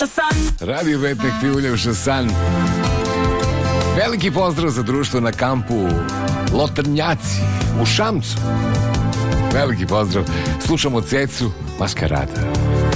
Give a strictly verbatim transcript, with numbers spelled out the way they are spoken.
Radio Betnik ti uljevša san. Veliki pozdrav za društvo na kampu Lotrnjaci u Šamcu. Veliki pozdrav. Slušamo Cecu Maskarada.